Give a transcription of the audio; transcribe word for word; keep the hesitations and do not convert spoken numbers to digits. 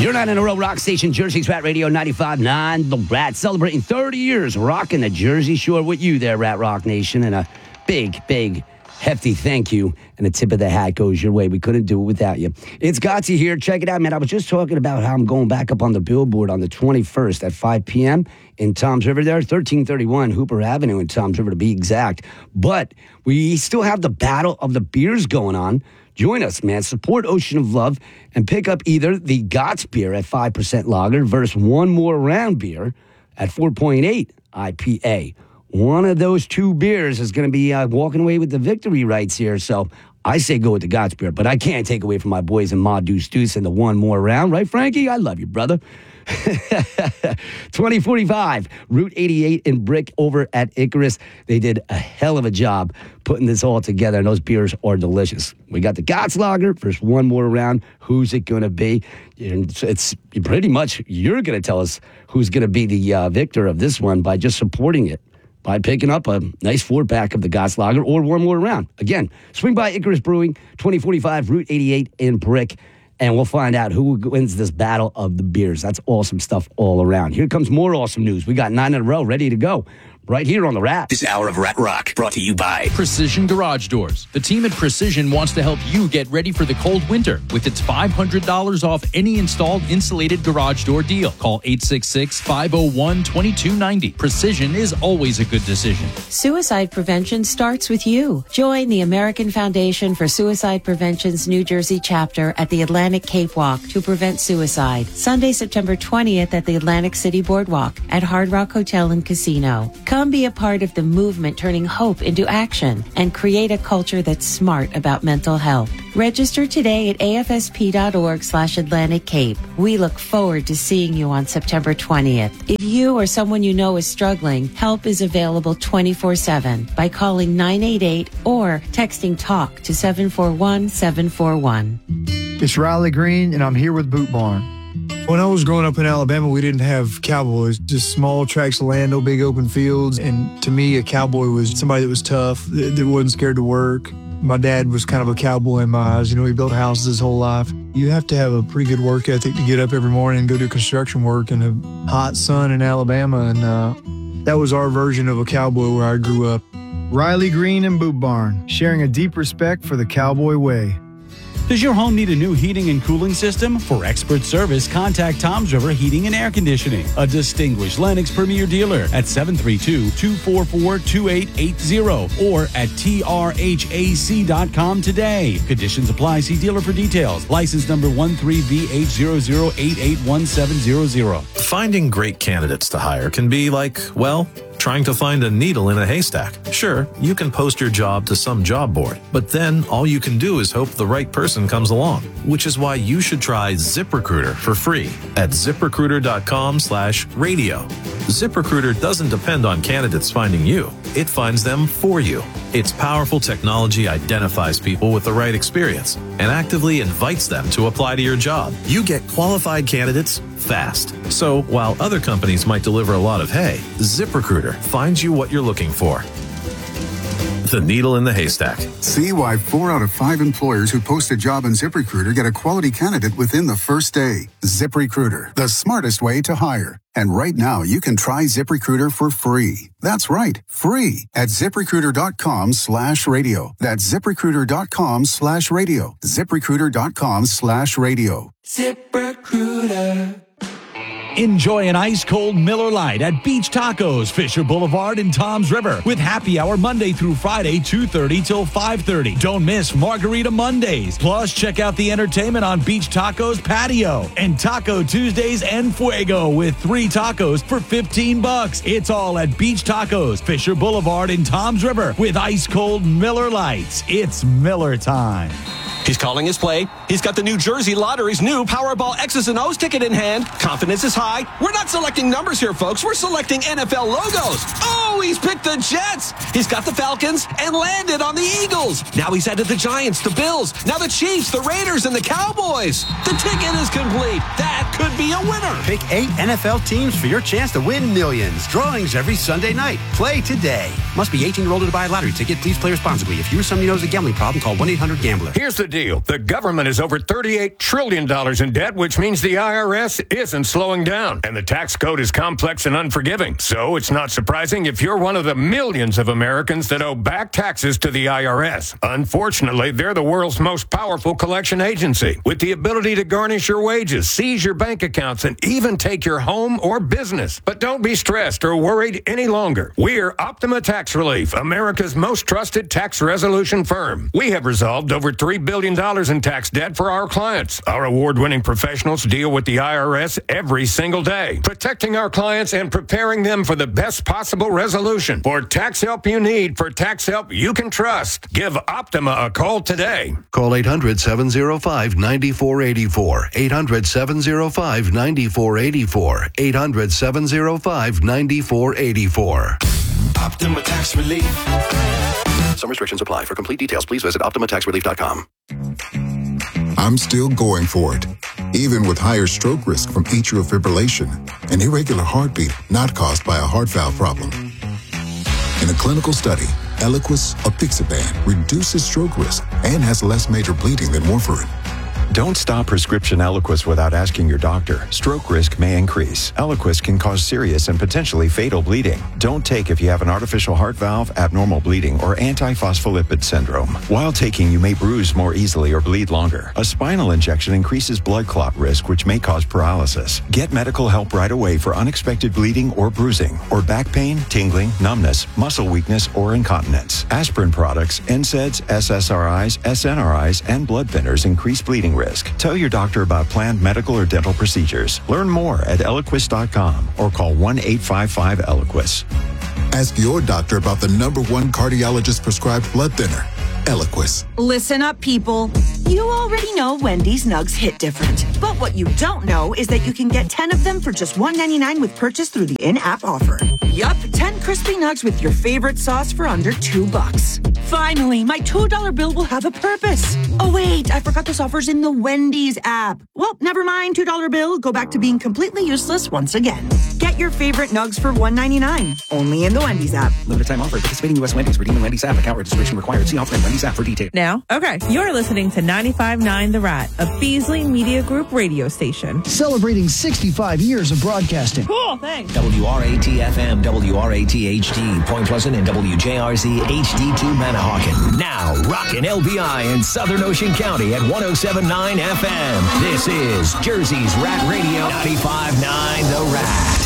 You're not in a row, rock station, Jersey's Rat Radio ninety-five point nine. The Rat celebrating thirty years rocking the Jersey Shore with you there, Rat Rock Nation. And a big, big, hefty thank you. And the tip of the hat goes your way. We couldn't do it without you. It's Gotsy here. Check it out, man. I was just talking about how I'm going back up on the billboard on the twenty-first at five p.m. in Toms River there, thirteen thirty-one Hooper Avenue in Toms River to be exact. But we still have the Battle of the Beers going on. Join us, man. Support Ocean of Love and pick up either the Gots beer at five percent lager versus One More Round beer at four point eight I P A. One of those two beers is going to be uh, walking away with the victory rights here. So I say go with the Gots beer, but I can't take away from my boys in Ma Deuce Deuce and the One More Round. Right, Frankie? I love you, brother. twenty forty-five Route eighty-eight in Brick over at Icarus. They did a hell of a job putting this all together, and those beers are delicious. We got the Gots Lager versus One More Round. Who's it going to be? It's, it's pretty much you're going to tell us who's going to be the uh, victor of this one by just supporting it, by picking up a nice four-pack of the Gots Lager or One More Round. Again, swing by Icarus Brewing, twenty forty-five Route eighty-eight in Brick, and we'll find out who wins this battle of the beers. That's awesome stuff all around. Here comes more awesome news. We got nine in a row ready to go right here on the Rat. This hour of Rat Rock brought to you by Precision Garage Doors. The team at Precision wants to help you get ready for the cold winter with its five hundred dollars off any installed insulated garage door deal. Call eight six six, five oh one, two two nine oh. Precision is always a good decision. Suicide prevention starts with you. Join the American Foundation for Suicide Prevention's New Jersey chapter at the Atlantic Cape Walk to prevent suicide. Sunday, September twentieth at the Atlantic City Boardwalk at Hard Rock Hotel and Casino. Come be a part of the movement turning hope into action and create a culture that's smart about mental health. Register today at afsp.org slash Atlantic Cape. We look forward to seeing you on September twentieth. If you or someone you know is struggling, help is available twenty-four seven by calling nine eight eight or texting TALK to seven four one, seven four one. It's Riley Green, and I'm here with Boot Barn. When I was growing up in Alabama, we didn't have cowboys, just small tracts of land, no big open fields. And to me, a cowboy was somebody that was tough, that, that wasn't scared to work. My dad was kind of a cowboy in my eyes. You know, he built houses his whole life. You have to have a pretty good work ethic to get up every morning and go do construction work in a hot sun in Alabama. And uh, that was our version of a cowboy where I grew up. Riley Green and Boot Barn, sharing a deep respect for the cowboy way. Does your home need a new heating and cooling system? For expert service, contact Toms River Heating and Air Conditioning, a distinguished Lennox Premier dealer at seven three two, two four four, two eight eight zero or at T R H A C dot com today. Conditions apply. See dealer for details. License number one three V H zero zero eight eight one seven zero zero. Finding great candidates to hire can be like, well, trying to find a needle in a haystack. Sure, you can post your job to some job board, but then all you can do is hope the right person comes along, which is why you should try ZipRecruiter for free at ZipRecruiter.com slash radio. ZipRecruiter doesn't depend on candidates finding you. It finds them for you. Its powerful technology identifies people with the right experience and actively invites them to apply to your job. You get qualified candidates fast. So while other companies might deliver a lot of hay, ZipRecruiter finds you what you're looking for. The needle in the haystack. See why four out of five employers who post a job in ZipRecruiter get a quality candidate within the first day. ZipRecruiter, the smartest way to hire. And right now, you can try ZipRecruiter for free. That's right, free at ZipRecruiter.com slash radio. That's ZipRecruiter.com slash radio. ZipRecruiter.com slash radio. ZipRecruiter. Enjoy an ice-cold Miller Lite at Beach Tacos, Fisher Boulevard in Toms River, with happy hour Monday through Friday, two thirty till five thirty. Don't miss Margarita Mondays. Plus, check out the entertainment on Beach Tacos Patio and Taco Tuesdays and Fuego with three tacos for fifteen bucks. It's all at Beach Tacos, Fisher Boulevard in Toms River, with ice-cold Miller Lights. It's Miller time. He's calling his play. He's got the New Jersey Lottery's new Powerball X's and O's ticket in hand. Confidence is high. We're not selecting numbers here, folks. We're selecting N F L logos. Oh, he's picked the Jets. He's got the Falcons and landed on the Eagles. Now he's added the Giants, the Bills, now the Chiefs, the Raiders, and the Cowboys. The ticket is complete. That could be a winner. Pick eight N F L teams for your chance to win millions. Drawings every Sunday night. Play today. Must be eighteen year old to buy a lottery ticket. Please play responsibly. If you or somebody knows a gambling problem, call one eight hundred gambler. Here's the deal. The government is over thirty-eight trillion dollars in debt, which means the I R S isn't slowing down. And the tax code is complex and unforgiving. So it's not surprising if you're one of the millions of Americans that owe back taxes to the I R S. Unfortunately, they're the world's most powerful collection agency, with the ability to garnish your wages, seize your bank accounts, and even take your home or business. But don't be stressed or worried any longer. We're Optima Tax Relief, America's most trusted tax resolution firm. We have resolved over three billion dollars in tax debt for our clients. Our award-winning professionals deal with the I R S every single day, protecting our clients and preparing them for the best possible resolution. For tax help you need, for tax help you can trust, give Optima a call today. Call eight hundred, seven oh five, nine four eight four. eight hundred, seven oh five, nine four eight four. eight hundred, seven oh five, nine four eight four. Optima Tax Relief. Some restrictions apply. For complete details, please visit optima tax relief dot com. I'm still going for it, even with higher stroke risk from atrial fibrillation, an irregular heartbeat not caused by a heart valve problem. In a clinical study, Eliquis apixaban reduces stroke risk and has less major bleeding than warfarin. Don't stop prescription Eliquis without asking your doctor. Stroke risk may increase. Eliquis can cause serious and potentially fatal bleeding. Don't take if you have an artificial heart valve, abnormal bleeding, or antiphospholipid syndrome. While taking, you may bruise more easily or bleed longer. A spinal injection increases blood clot risk, which may cause paralysis. Get medical help right away for unexpected bleeding or bruising, or back pain, tingling, numbness, muscle weakness, or incontinence. Aspirin products, N SAIDs, S S R Is, S N R Is, and blood thinners increase bleeding risk. Tell your doctor about planned medical or dental procedures. Learn more at eliquis dot com or call one eight five five Eliquis. Ask your doctor about the number one cardiologist prescribed blood thinner, Eliquis. Listen up, people. You already know Wendy's Nugs hit different. But what you don't know is that you can get ten of them for just one ninety-nine with purchase through the in-app offer. Yup, ten crispy nugs with your favorite sauce for under two bucks. Finally, my two dollar bill will have a purpose. Oh wait, I forgot this offer's in the Wendy's app. Well, never mind, two dollar bill. Go back to being completely useless once again. Get your favorite nugs for one ninety-nine. Only in the Wendy's app. Limited time offer. Participating U S Wendy's. Redeeming Wendy's app. Account registration required. See offer in Wendy's app for details. Now, okay, you're listening to ninety-five point nine The Rat, a Beasley Media Group radio station. Celebrating sixty-five years of broadcasting. Cool, thanks. W R A T F M, W R A T H D, Point Pleasant, and W J R Z H D two Manahawkin. Now, rockin' L B I in Southern Ocean County at one oh seven point nine F M. This is Jersey's Rat Radio, ninety-five point nine The Rat.